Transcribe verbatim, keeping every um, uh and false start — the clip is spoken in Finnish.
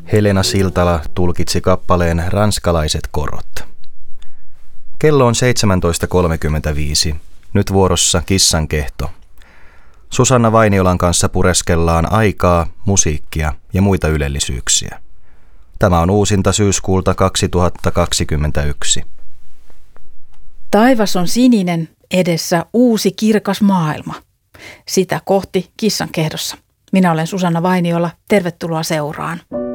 Helena Siltala tulkitsi kappaleen Ranskalaiset korot. Kello on seitsemäntoista kolmekymmentäviisi. Nyt vuorossa Kissan kehto. Susanna Vainiolan kanssa pureskellaan aikaa, musiikkia ja muita ylellisyyksiä. Tämä on uusinta syyskuulta kaksituhattakaksikymmentäyksi. Taivas on sininen, edessä uusi kirkas maailma. Sitä kohti Kissan kehdossa. Minä olen Susanna Vainiola. Tervetuloa seuraan.